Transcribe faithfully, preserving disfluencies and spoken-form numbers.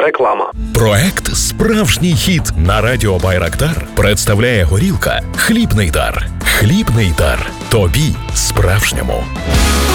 реклама. Проект «Справжній хіт» на радіо Байрактар представляє горілка «Хлібний дар». Хлібний дар. Тобі справжньому.